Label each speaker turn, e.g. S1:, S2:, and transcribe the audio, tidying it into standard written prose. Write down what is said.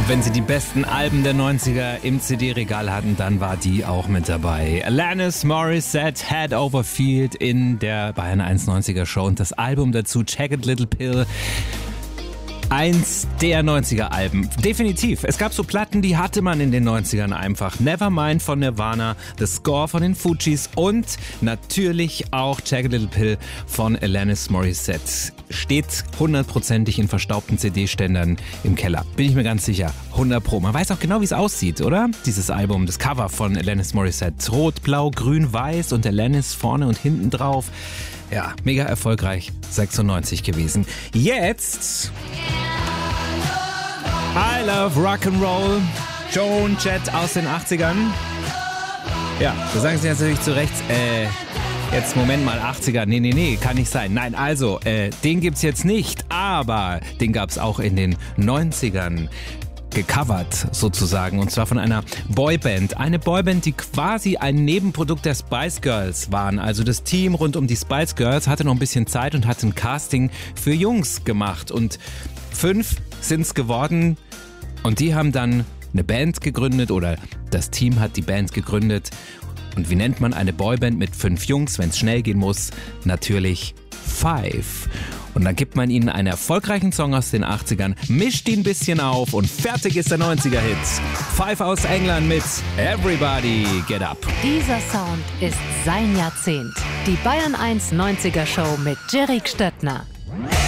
S1: Wenn Sie die besten Alben der 90er im CD-Regal hatten, dann war die auch mit dabei. Alanis Morissette, Head Over Field in der Bayern 1 90er Show und das Album dazu, Jagged Little Pill. Eins der 90er-Alben. Definitiv. Es gab so Platten, die hatte man in den 90ern einfach. Nevermind von Nirvana, The Score von den Fugees und natürlich auch Jagged Little Pill von Alanis Morissette. Steht hundertprozentig in verstaubten CD-Ständern im Keller. Bin ich mir ganz sicher. 100 Pro. Man weiß auch genau, wie es aussieht, oder? Dieses Album, das Cover von Alanis Morissette. Rot, Blau, Grün, Weiß und Alanis vorne und hinten drauf. Ja, mega erfolgreich. 96 gewesen. Jetzt I Love Rock'n'Roll, Joan Jett aus den 80ern. Ja, da sagen Sie natürlich zu Recht, jetzt Moment mal, 80er, nee, kann nicht sein. Nein, also, den gibt's jetzt nicht, aber den gab's auch in den 90ern. Gecovert sozusagen, und zwar von einer Boyband. Eine Boyband, die quasi ein Nebenprodukt der Spice Girls waren. Also das Team rund um die Spice Girls hatte noch ein bisschen Zeit und hat ein Casting für Jungs gemacht. Und 5 sind's geworden und die haben dann eine Band gegründet oder das Team hat die Band gegründet. Und wie nennt man eine Boyband mit 5 Jungs, wenn es schnell gehen muss? Natürlich 5. Und dann gibt man ihnen einen erfolgreichen Song aus den 80ern, mischt ihn ein bisschen auf und fertig ist der 90er-Hit. 5 aus England mit Everybody Get Up.
S2: Dieser Sound ist sein Jahrzehnt. Die Bayern 1 90er Show mit Jerry Stöttner.